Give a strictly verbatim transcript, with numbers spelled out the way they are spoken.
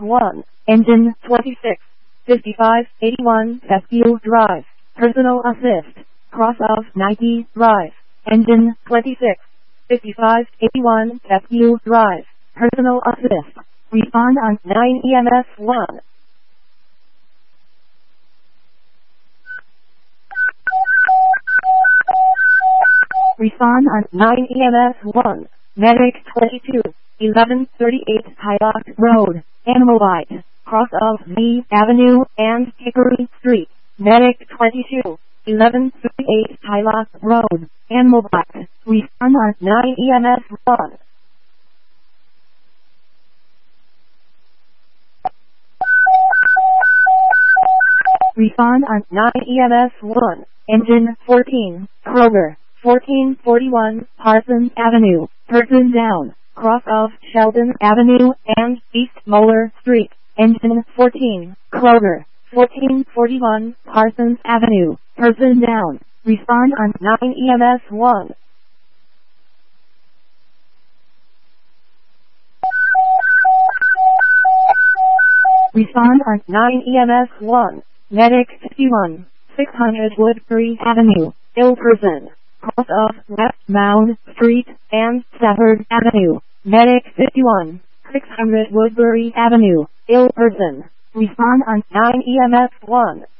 one. Engine twenty-six. fifty-five eighty-one Fescue Drive. Personal assist. Cross of ninety Drive. Engine twenty-six. fifty-five eighty-one Fescue Drive. Personal assist. Respond on nine E M S one. Respond on nine E M S one. Medic twenty-two. eleven thirty-eight Hillock Road. Animalite. Cross of Lee Avenue and Hickory Street. Medic twenty-two. eleven thirty-eight Hillock Road. Animalite. Respond on nine E M S one. Respond on nine E M S one. Engine fourteen. Kroger. fourteen forty-one Parsons Avenue. Person down. Cross of Sheldon Avenue and East Moeller Street. Engine fourteen. Kroger. fourteen forty-one Parsons Avenue. Person down. Respond on nine E M S one. Respond on nine E M S one. Medic fifty-one. six hundred Woodbury Avenue. Ill person. Cross of West Mound Street and Stafford Avenue. Medic fifty-one. six hundred Woodbury Avenue. Ill person. Respond on nine E M S one.